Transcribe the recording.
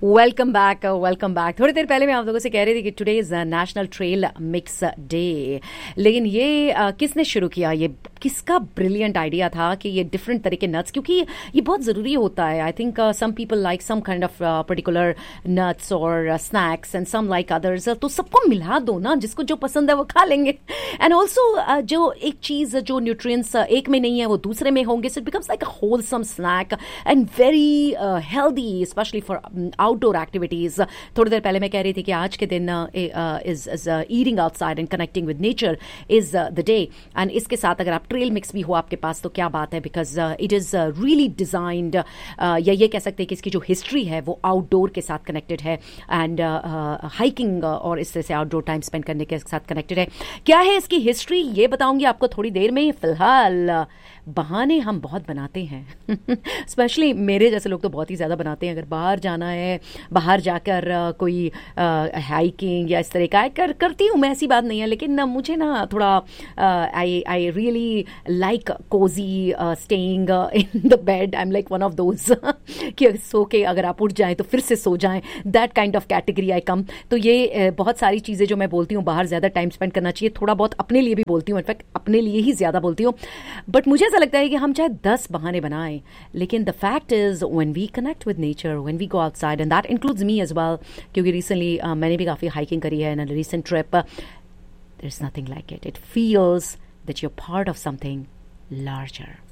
Welcome back welcome back. थोड़ी देर पहले मैं आप लोगों से कह रही थी कि today is national trail mix day, लेकिन ये किसने शुरू किया? ये किसका ब्रिलियंट आइडिया था कि ये डिफरेंट तरह के नट्स, क्योंकि ये बहुत ज़रूरी होता है। I think some people like some kind of particular nuts और snacks and some like others, तो सबको मिला दो ना, जिसको जो पसंद है वो खा लेंगे। एंड ऑल्सो जो एक चीज़ जो न्यूट्रिएंट्स एक में नहीं है वो दूसरे में होंगे, so it becomes like a wholesome snack and very healthy, specially for outdoor activities. थोड़ी देर पहले मैं कह रही थी कि आज के दिन is eating outside and connecting with nature is the day. And इसके साथ अगर आप ट्रेल मिक्स भी हो आपके पास तो क्या बात है, because it is really designed, या ये कह सकते हैं कि इसकी जो हिस्ट्री है वो आउटडोर के साथ कनेक्टेड है एंड हाइकिंग और इस तरह से आउटडोर टाइम स्पेंड करने के साथ कनेक्टेड है। क्या है इसकी हिस्ट्री ये बताऊंगी आपको थोड़ी देर में। फिलहाल बहाने हम बहुत बनाते हैं स्पेशली मेरे जैसे लोग तो बहुत ही ज़्यादा बनाते हैं। अगर बाहर जाना है, बाहर जाकर कोई हाइकिंग या इस तरह का करती हूँ मैं, ऐसी बात नहीं है, लेकिन मुझे ना थोड़ा I really like Cozi staying in the bed. I am like one of those कि सो के अगर आप उठ जाएं तो फिर से सो जाएं, दैट काइंड ऑफ कैटेगरी आई कम। तो ये बहुत सारी चीज़ें जो मैं बोलती हूँ, बाहर ज़्यादा टाइम स्पेंड करना चाहिए, थोड़ा बहुत अपने लिए भी बोलती हूँ, इनफैक्ट अपने लिए ही ज़्यादा बोलती हूँ। बट मुझे ऐसा लगता है कि हम चाहे 10 बहाने बनाएं, लेकिन the fact is when we connect with nature, when we go outside, and that includes me as well, क्योंकि रिसेंटली मैंने भी काफ़ी हाइकिंग करी है इन a recent trip. There is nothing like it. It feels that you are part of something larger.